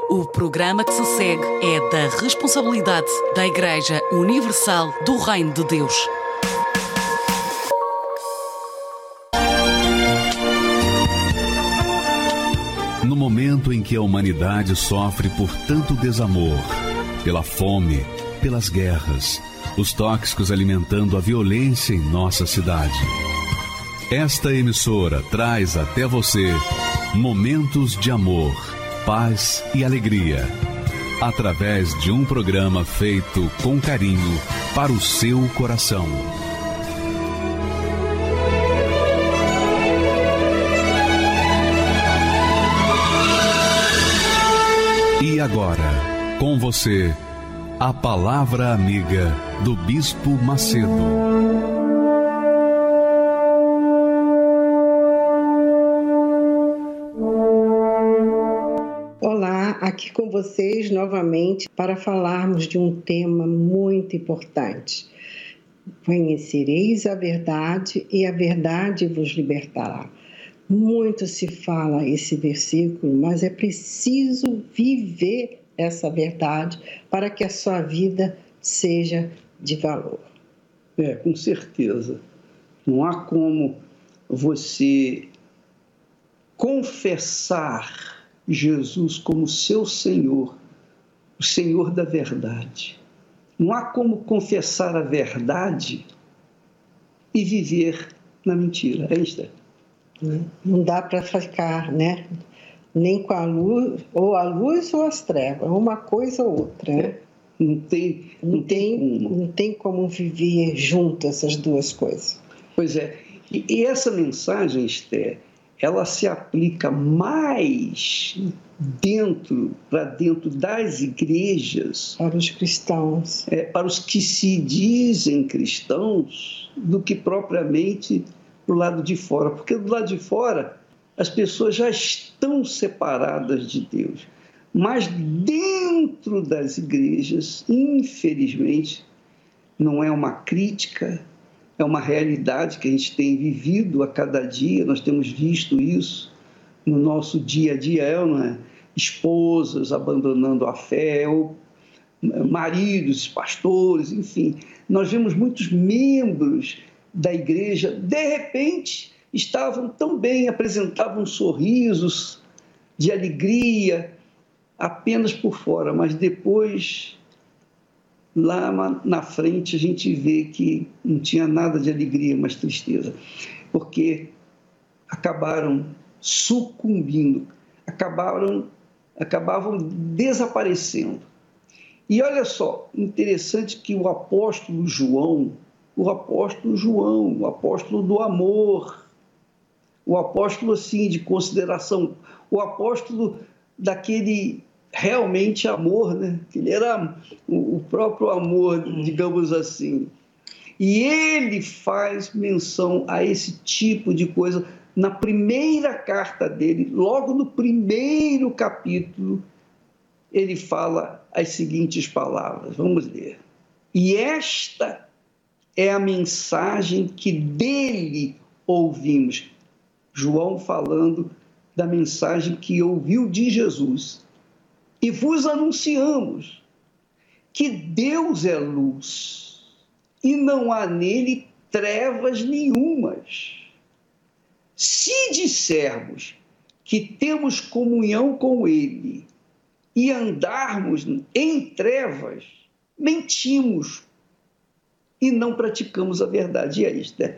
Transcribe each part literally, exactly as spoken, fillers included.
O programa que se segue é da responsabilidade da Igreja Universal do Reino de Deus. No momento em que a humanidade sofre por tanto desamor, pela fome, pelas guerras, os tóxicos alimentando a violência em nossa cidade, esta emissora traz até você momentos de amor, paz e alegria, através de um programa feito com carinho para o seu coração. E agora, com você, a Palavra Amiga do Bispo Macedo. Aqui com vocês novamente para falarmos de um tema muito importante. Conhecereis a verdade e a verdade vos libertará. Muito se fala esse versículo, mas é preciso viver essa verdade para que a sua vida seja de valor. É, com certeza. Não há como você confessar Jesus como seu Senhor, o Senhor da verdade. Não há como confessar a verdade e viver na mentira. É isso. Não dá para ficar, né? Nem com a luz, ou a luz ou as trevas, uma coisa ou outra, né? É, não tem, não, não, tem, tem, como. não tem como viver junto essas duas coisas. Pois é. E, e essa mensagem, Esther, ela se aplica mais dentro, para dentro das igrejas, para os cristãos, é, para os que se dizem cristãos, do que propriamente do lado de fora. Porque do lado de fora, as pessoas já estão separadas de Deus. Mas dentro das igrejas, infelizmente, não é uma crítica, é uma realidade que a gente tem vivido a cada dia. Nós temos visto isso no nosso dia a dia, não é? Esposas abandonando a fé, ou maridos, pastores, enfim. Nós vemos muitos membros da igreja, de repente, estavam tão bem, apresentavam sorrisos de alegria apenas por fora, mas depois, lá na frente, a gente vê que não tinha nada de alegria, mas tristeza, porque acabaram sucumbindo, acabaram, acabavam desaparecendo. E olha só, interessante que o apóstolo João, o apóstolo João, o apóstolo do amor, o apóstolo assim de consideração, o apóstolo daquele realmente amor, né? Ele era o próprio amor, digamos assim. E ele faz menção a esse tipo de coisa na primeira carta dele, logo no primeiro capítulo, ele fala as seguintes palavras. Vamos ler. E esta é a mensagem que dele ouvimos. João falando da mensagem que ouviu de Jesus. E vos anunciamos que Deus é luz e não há nele trevas nenhumas. Se dissermos que temos comunhão com ele e andarmos em trevas, mentimos e não praticamos a verdade. E é isto, né?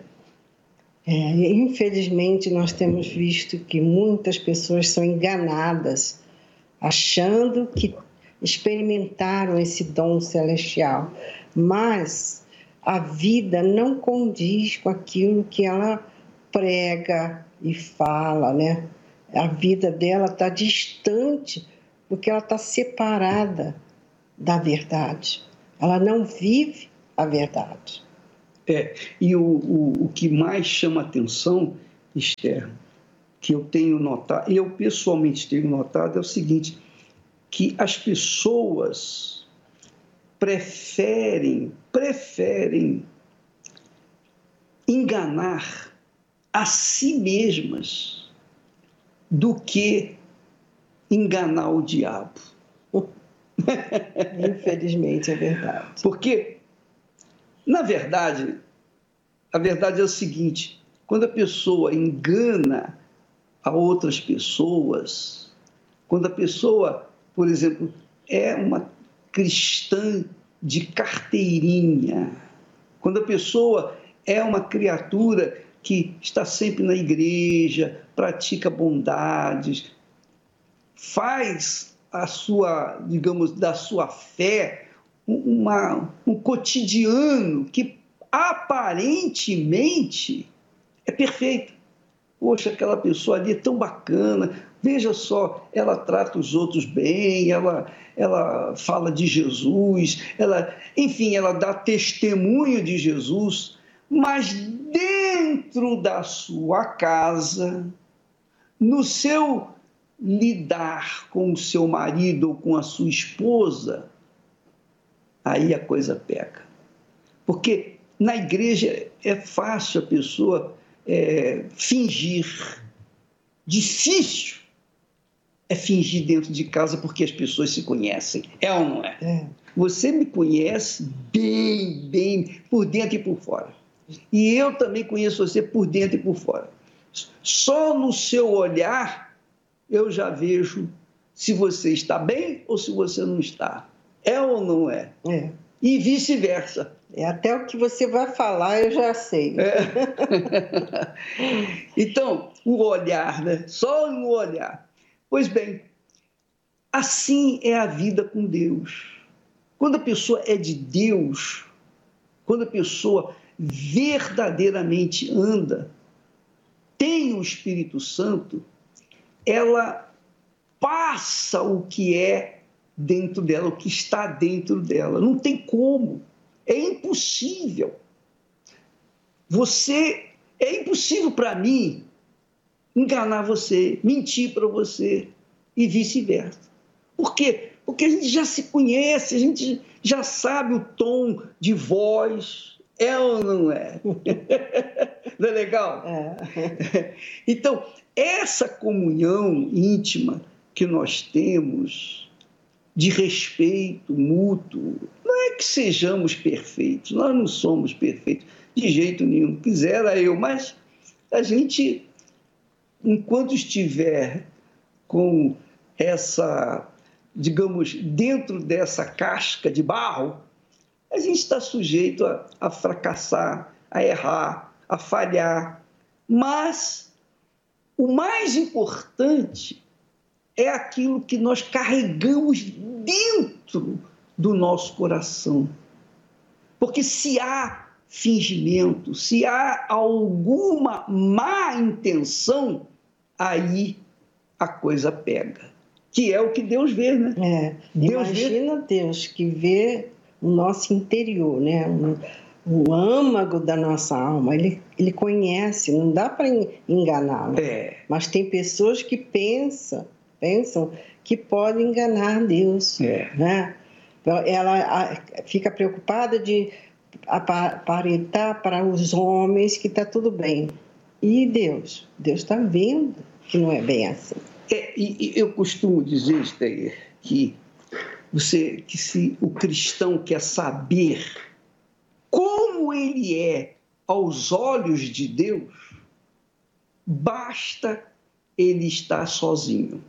É, infelizmente, nós temos visto que muitas pessoas são enganadas, achando que experimentaram esse dom celestial, mas a vida não condiz com aquilo que ela prega e fala, né? A vida dela está distante, porque ela está separada da verdade. Ela não vive a verdade. É, e o, o, o que mais chama atenção, Esther, que eu tenho notado, eu pessoalmente tenho notado, é o seguinte, que as pessoas preferem, preferem enganar a si mesmas do que enganar o diabo. Infelizmente, é verdade. Porque, na verdade, a verdade é o seguinte: quando a pessoa engana a outras pessoas, quando a pessoa, por exemplo, é uma cristã de carteirinha, quando a pessoa é uma criatura que está sempre na igreja, pratica bondades, faz a sua, digamos, da sua fé uma, um cotidiano que aparentemente é perfeito. Poxa, aquela pessoa ali é tão bacana, veja só, ela trata os outros bem, ela, ela fala de Jesus, ela, enfim, ela dá testemunho de Jesus, mas dentro da sua casa, no seu lidar com o seu marido ou com a sua esposa, aí a coisa pega. Porque na igreja é fácil a pessoa é, fingir. Difícil é fingir dentro de casa porque as pessoas se conhecem. É ou não é? É. Você me conhece bem, bem, por dentro e por fora. E eu também conheço você por dentro e por fora. Só no seu olhar eu já vejo se você está bem ou se você não está. É ou não é? É. E vice-versa. É, até o que você vai falar eu já sei. É. Então, o olhar, né? Só no olhar. Pois bem, assim é a vida com Deus. Quando a pessoa é de Deus, quando a pessoa verdadeiramente anda, tem o Espírito Santo, ela passa o que é dentro dela, o que está dentro dela. Não tem como. É impossível. Você, é impossível para mim enganar você, mentir para você e vice-versa. Por quê? Porque a gente já se conhece, a gente já sabe o tom de voz. É ou não é? Não é legal? É. Então, essa comunhão íntima que nós temos, de respeito mútuo, não é que sejamos perfeitos, nós não somos perfeitos, de jeito nenhum. Quisera eu, mas a gente, enquanto estiver com essa, digamos, dentro dessa casca de barro, a gente está sujeito a, a fracassar, a errar, a falhar. Mas o mais importante é aquilo que nós carregamos dentro do nosso coração. Porque se há fingimento, se há alguma má intenção, aí a coisa pega. Que é o que Deus vê, né? É, Deus imagina vê... Deus que vê o nosso interior, né? O, o âmago da nossa alma. Ele, ele conhece, não dá para enganá-lo. É. Mas tem pessoas que pensam, pensam que podem enganar Deus. É. Né? Ela fica preocupada de aparentar para os homens que está tudo bem. E Deus? Deus está vendo que não é bem assim. É, e, e eu costumo dizer, Steyer, que, você, que se o cristão quer saber como ele é aos olhos de Deus, basta ele estar sozinho.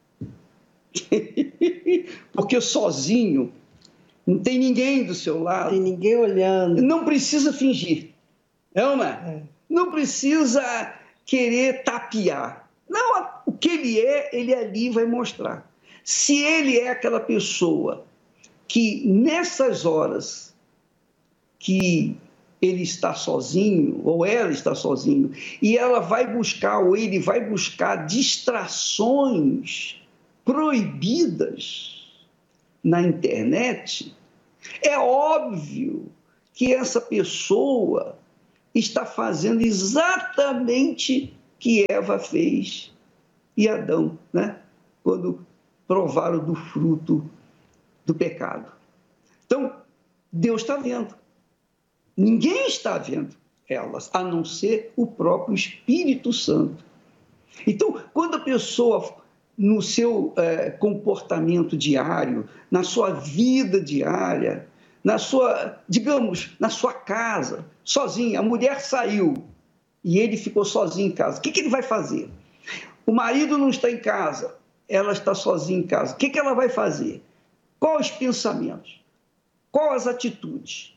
Porque sozinho não tem ninguém do seu lado. Não tem ninguém olhando. Não precisa fingir. É ou não é? É. Não precisa querer tapear. Não, o que ele é, ele ali vai mostrar. Se ele é aquela pessoa que nessas horas que ele está sozinho, ou ela está sozinho, e ela vai buscar, ou ele vai buscar distrações proibidas na internet, é óbvio que essa pessoa está fazendo exatamente o que Eva fez e Adão, né? Quando provaram do fruto do pecado. Então, Deus está vendo. Ninguém está vendo elas, a não ser o próprio Espírito Santo. Então, quando a pessoa no seu é, comportamento diário, na sua vida diária, na sua, digamos, na sua casa, sozinho. A mulher saiu e ele ficou sozinho em casa. O que, que ele vai fazer? O marido não está em casa, ela está sozinha em casa. O que, que ela vai fazer? Quais os pensamentos? Quais as atitudes?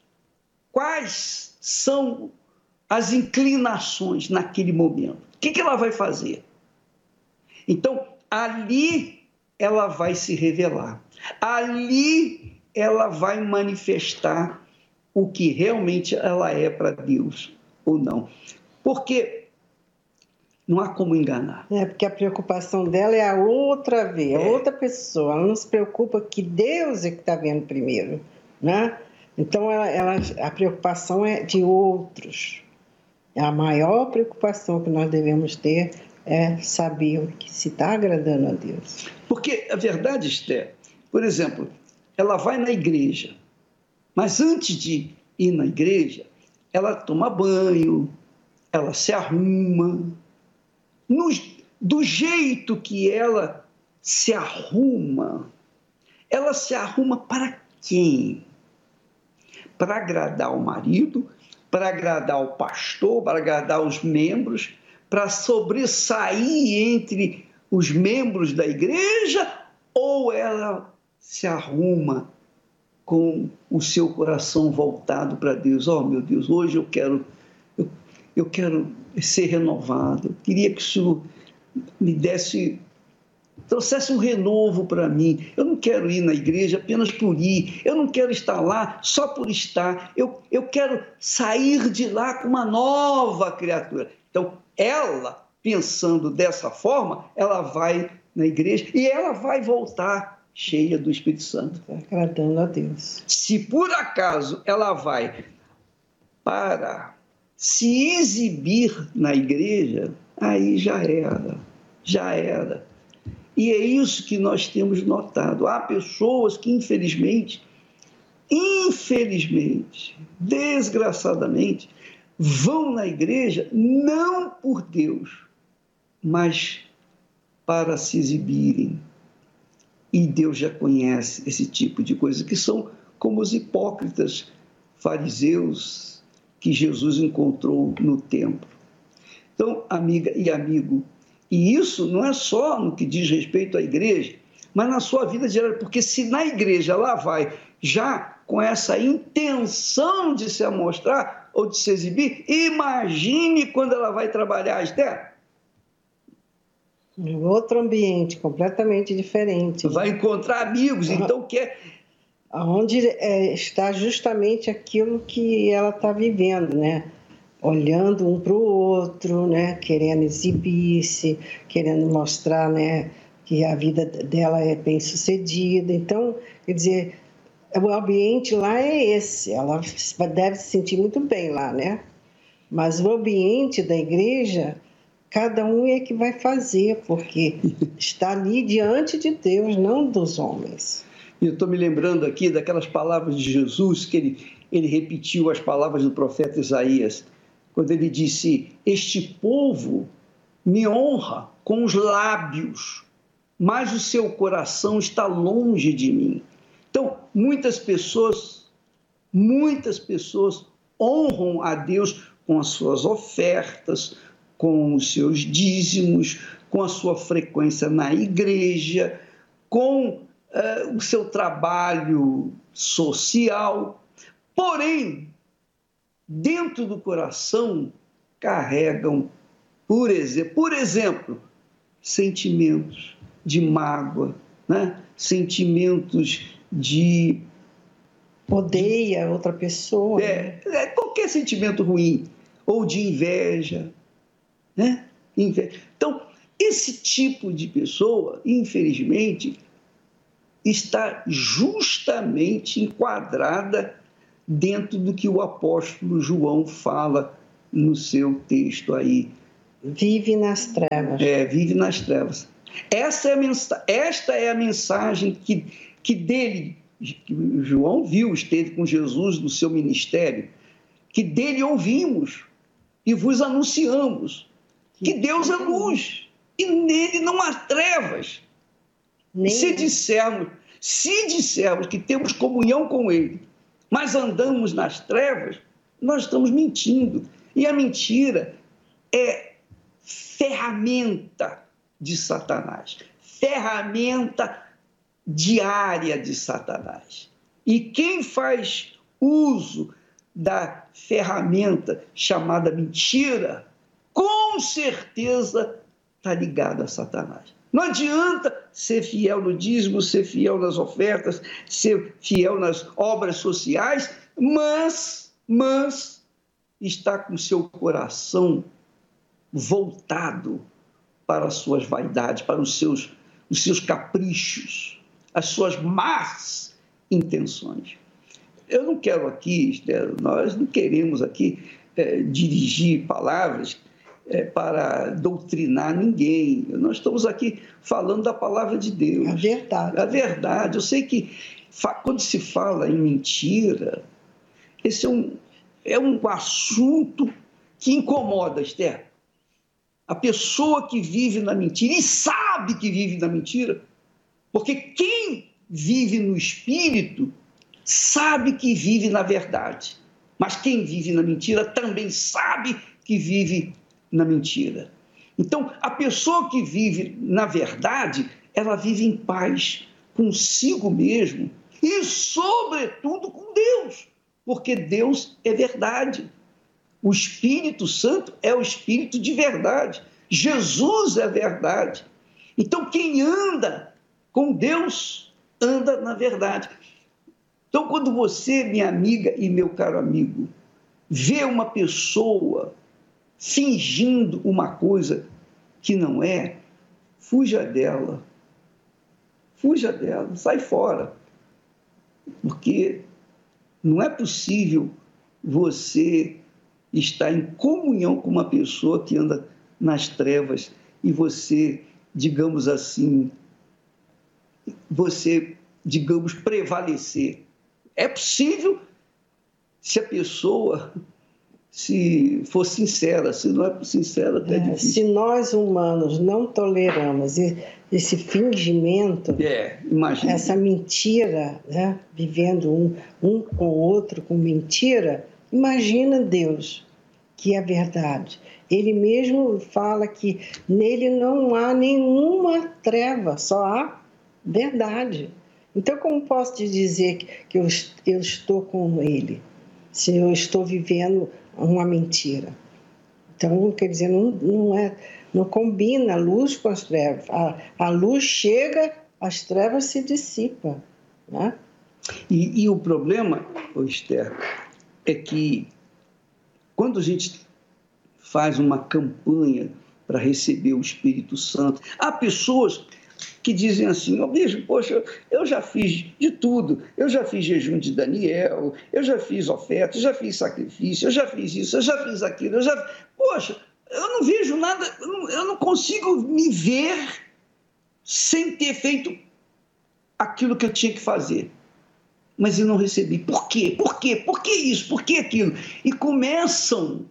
Quais são as inclinações naquele momento? O que, que ela vai fazer? Então, ali ela vai se revelar. Ali ela vai manifestar o que realmente ela é para Deus ou não. Porque não há como enganar. É, porque a preocupação dela é a outra ver, a é. outra pessoa. Ela não se preocupa que Deus é que está vendo primeiro, né? Então, ela, ela, a preocupação é de outros. A maior preocupação que nós devemos ter é saber o que se está agradando a Deus. Porque a verdade, Esther, por exemplo, ela vai na igreja, mas antes de ir na igreja, ela toma banho, ela se arruma. No, do jeito que ela se arruma, ela se arruma para quem? Para agradar o marido, para agradar o pastor, para agradar os membros, para sobressair entre os membros da igreja, ou ela se arruma com o seu coração voltado para Deus? Oh, meu Deus, hoje eu quero, eu, eu quero ser renovado, eu queria que o Senhor me desse, trouxesse um renovo para mim. Eu não quero ir na igreja apenas por ir, eu não quero estar lá só por estar, eu, eu quero sair de lá com uma nova criatura. Então, ela, pensando dessa forma, ela vai na igreja e ela vai voltar cheia do Espírito Santo. Agradando a Deus. Se por acaso ela vai para se exibir na igreja, aí já era, já era. E é isso que nós temos notado. Há pessoas que, infelizmente, infelizmente, desgraçadamente, vão na igreja não por Deus, mas para se exibirem. E Deus já conhece esse tipo de coisa, que são como os hipócritas fariseus que Jesus encontrou no templo. Então, amiga e amigo, e isso não é só no que diz respeito à igreja, mas na sua vida diária, porque se na igreja ela vai já com essa intenção de se amostrar ou de se exibir, imagine quando ela vai trabalhar, Esther. Outro ambiente, completamente diferente. Vai encontrar amigos, uhum. Então quer... Onde é, está justamente aquilo que ela está vivendo, né? Olhando um para o outro, né? Querendo exibir-se, querendo mostrar, né? Que a vida dela é bem sucedida. Então, quer dizer, o ambiente lá é esse. Ela deve se sentir muito bem lá, né? Mas o ambiente da igreja, cada um é que vai fazer, porque está ali diante de Deus, não dos homens. E eu estou me lembrando aqui daquelas palavras de Jesus, que ele, ele repetiu as palavras do profeta Isaías, quando ele disse: este povo me honra com os lábios, mas o seu coração está longe de mim. Então, muitas pessoas, muitas pessoas honram a Deus com as suas ofertas, com os seus dízimos, com a sua frequência na igreja, com uh, o seu trabalho social. Porém, dentro do coração, carregam, por exemplo, por exemplo sentimentos de mágoa, né? Sentimentos de... Odeia outra pessoa. É, é, qualquer sentimento ruim, ou de inveja, né? Inveja. Então, esse tipo de pessoa, infelizmente, está justamente enquadrada dentro do que o apóstolo João fala no seu texto aí. Vive nas trevas. É, vive nas trevas. Essa é a mensa- esta é a mensagem que, que dele, que João viu, esteve com Jesus no seu ministério, que dele ouvimos e vos anunciamos, que Deus é luz e nele não há trevas. Nem se dissermos, se dissermos que temos comunhão com Ele, mas andamos nas trevas, nós estamos mentindo. E a mentira é ferramenta de Satanás, ferramenta diária de Satanás. E quem faz uso da ferramenta chamada mentira, com certeza está ligado a Satanás. Não adianta ser fiel no dízimo, ser fiel nas ofertas, ser fiel nas obras sociais, mas, mas está com seu coração voltado para as suas vaidades, para os seus, os seus caprichos, as suas más intenções. Eu não quero aqui, Esther, nós não queremos aqui é, dirigir palavras é, para doutrinar ninguém. Nós estamos aqui falando da palavra de Deus. A verdade. A verdade. Eu sei que quando se fala em mentira, esse é um, é um assunto que incomoda, Esther. A pessoa que vive na mentira e sabe que vive na mentira, porque quem vive no espírito sabe que vive na verdade, mas quem vive na mentira também sabe que vive na mentira. Então, a pessoa que vive na verdade, ela vive em paz consigo mesmo e, sobretudo, com Deus, porque Deus é verdade. O Espírito Santo é o Espírito de verdade. Jesus é verdade. Então, quem anda com Deus, anda na verdade. Então, quando você, minha amiga e meu caro amigo, vê uma pessoa fingindo uma coisa que não é, fuja dela. Fuja dela, sai fora. Porque não é possível você estar em comunhão com uma pessoa que anda nas trevas e você, digamos assim, você, digamos, prevalecer. É possível se a pessoa se for sincera, se não é sincera, até é difícil. Se nós humanos não toleramos esse fingimento, é, imagina. Essa mentira, né? Vivendo um, um com o outro com mentira, imagina Deus, que é verdade. Ele mesmo fala que nele não há nenhuma treva, só há verdade. Então, como posso te dizer que eu, eu estou com ele, se eu estou vivendo uma mentira? Então, quer dizer, não, não, é, não combina a luz com as trevas. A, a luz chega, as trevas se dissipam, né? E, e o problema, Esther, é que quando a gente faz uma campanha para receber o Espírito Santo, há pessoas que dizem assim, ó, bicho, poxa, eu já fiz de tudo, eu já fiz jejum de Daniel, eu já fiz oferta, eu já fiz sacrifício, eu já fiz isso, eu já fiz aquilo, eu já... Poxa, eu não vejo nada, eu não, eu não consigo me ver sem ter feito aquilo que eu tinha que fazer. Mas eu não recebi. Por quê? Por quê? Por que isso? Por que aquilo? E começam,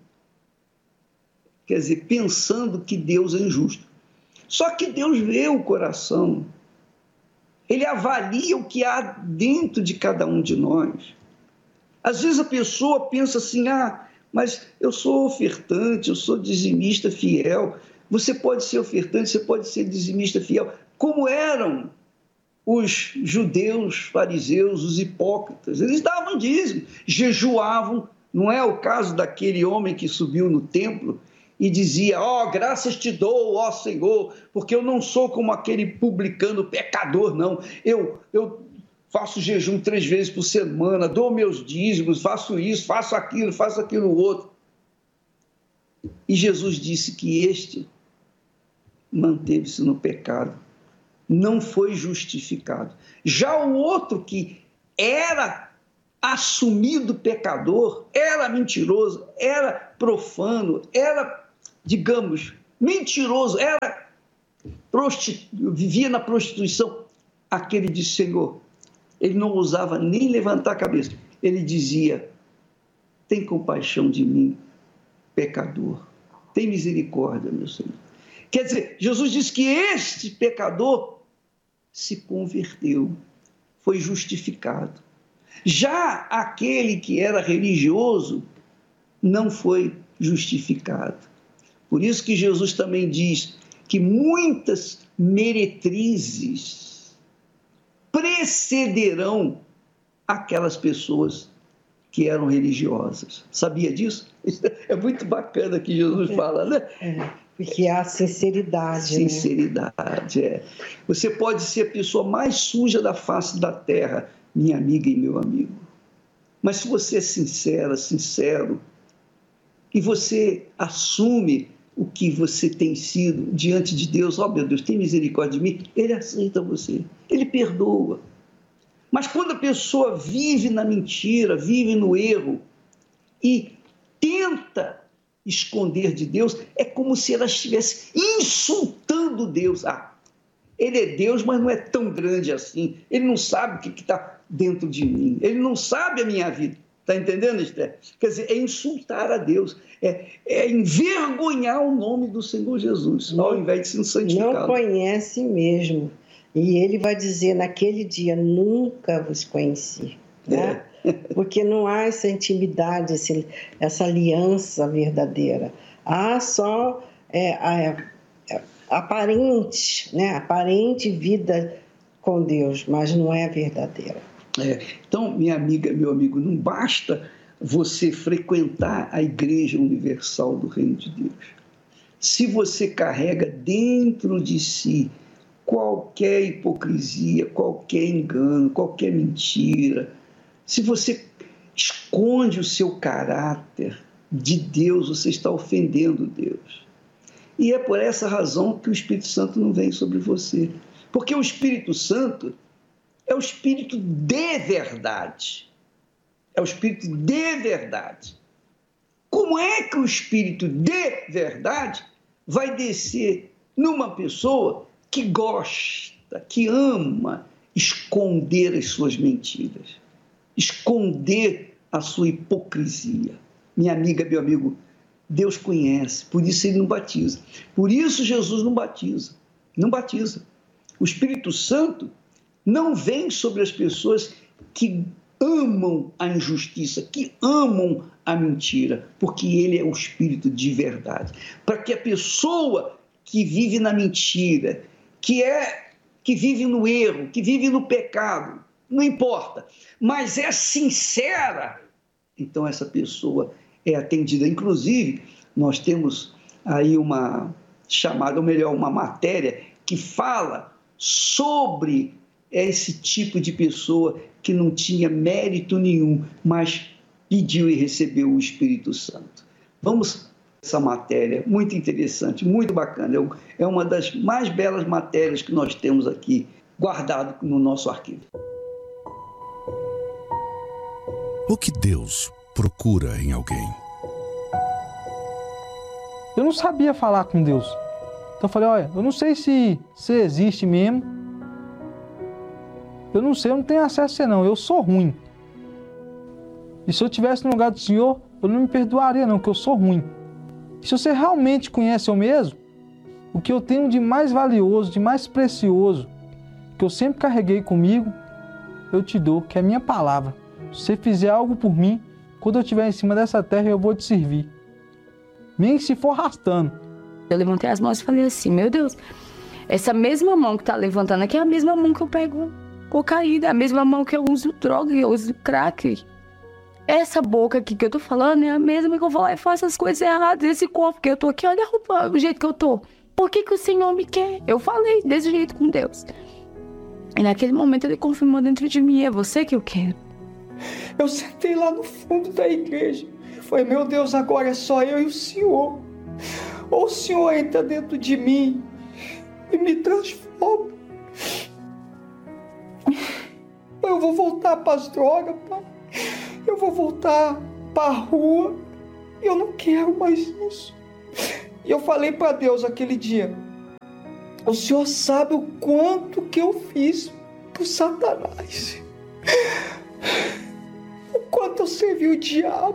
quer dizer, pensando que Deus é injusto. Só que Deus vê o coração. Ele avalia o que há dentro de cada um de nós. Às vezes a pessoa pensa assim, ah, mas eu sou ofertante, eu sou dizimista fiel. Você pode ser ofertante, você pode ser dizimista fiel. Como eram os judeus, fariseus, os hipócritas? Eles davam dízimo, jejuavam. Não é o caso daquele homem que subiu no templo e dizia, ó, oh, graças te dou, ó Senhor, porque eu não sou como aquele publicano pecador, não. Eu, eu faço jejum três vezes por semana, dou meus dízimos, faço isso, faço aquilo, faço aquilo outro. E Jesus disse que este manteve-se no pecado, não foi justificado. Já o outro que era assumido pecador, era mentiroso, era profano, era, digamos, mentiroso, era prostitu... vivia na prostituição. Aquele disse, Senhor, ele não ousava nem levantar a cabeça. Ele dizia, tem compaixão de mim, pecador. Tem misericórdia, meu Senhor. Quer dizer, Jesus disse que este pecador se converteu, foi justificado. Já aquele que era religioso não foi justificado. Por isso que Jesus também diz que muitas meretrizes precederão aquelas pessoas que eram religiosas. Sabia disso? É muito bacana que Jesus fala, né? É, porque há sinceridade. Sinceridade, né? é. Você pode ser a pessoa mais suja da face da terra, minha amiga e meu amigo. Mas se você é sincera, sincero, e você assume o que você tem sido diante de Deus, ó oh, meu Deus, tem misericórdia de mim, Ele aceita você, Ele perdoa. Mas quando a pessoa vive na mentira, vive no erro e tenta esconder de Deus, é como se ela estivesse insultando Deus. Ah, Ele é Deus, mas não é tão grande assim. Ele não sabe o que está dentro de mim. Ele não sabe a minha vida. Está entendendo, Esther? Quer dizer, é insultar a Deus. É, é envergonhar o nome do Senhor Jesus, não, ao invés de se santificar. Não conhece mesmo. E Ele vai dizer naquele dia, nunca vos conheci. Né? É. Porque não há essa intimidade, esse, essa aliança verdadeira. Há só é, a, a, aparente, né? aparente vida com Deus, mas não é verdadeira. É. Então, minha amiga, meu amigo, não basta você frequentar a Igreja Universal do Reino de Deus. Se você carrega dentro de si qualquer hipocrisia, qualquer engano, qualquer mentira, se você esconde o seu caráter de Deus, você está ofendendo Deus. E é por essa razão que o Espírito Santo não vem sobre você. Porque o Espírito Santo é o Espírito de verdade. É o Espírito de verdade. Como é que o Espírito de verdade vai descer numa pessoa que gosta, que ama esconder as suas mentiras, esconder a sua hipocrisia? Minha amiga, meu amigo, Deus conhece, por isso Ele não batiza. Por isso Jesus não batiza, não batiza. O Espírito Santo não vem sobre as pessoas que amam a injustiça, que amam a mentira, porque Ele é o Espírito de verdade. Para que a pessoa que vive na mentira, que é que vive no erro, que vive no pecado, não importa, mas é sincera, então essa pessoa é atendida. Inclusive, nós temos aí uma chamada, ou melhor, uma matéria que fala sobre esse tipo de pessoa que não tinha mérito nenhum, mas pediu e recebeu o Espírito Santo. Vamos essa matéria, muito interessante, muito bacana. É uma das mais belas matérias que nós temos aqui, guardado no nosso arquivo. O que Deus procura em alguém? Eu não sabia falar com Deus. Então eu falei, olha, eu não sei se você existe mesmo. Eu não sei, eu não tenho acesso a você não, eu sou ruim. E se eu estivesse no lugar do Senhor, eu não me perdoaria não, porque eu sou ruim. E se você realmente conhece eu mesmo, o que eu tenho de mais valioso, de mais precioso, que eu sempre carreguei comigo, eu te dou, que é a minha palavra. Se você fizer algo por mim, quando eu estiver em cima dessa terra, eu vou te servir. Nem se for arrastando. Eu levantei as mãos e falei assim, meu Deus, essa mesma mão que está levantando aqui é a mesma mão que eu pego cocaína, é a mesma mão que eu uso droga, eu uso crack. Essa boca aqui que eu tô falando é a mesma que eu vou lá e faço as coisas erradas. Esse corpo que eu tô aqui, olha a roupa, o jeito que eu tô. Por que que o Senhor me quer? Eu falei desse jeito com Deus. E naquele momento ele confirmou dentro de mim, é você que eu quero. Eu sentei lá no fundo da igreja. Falei, meu Deus, agora é só eu e o Senhor. Ou o Senhor entra dentro de mim e me transforma. Eu vou voltar para as drogas, pai. Eu vou voltar para a rua. Eu não quero mais isso. E eu falei para Deus aquele dia, o Senhor sabe o quanto que eu fiz pro Satanás. O quanto eu servi o diabo.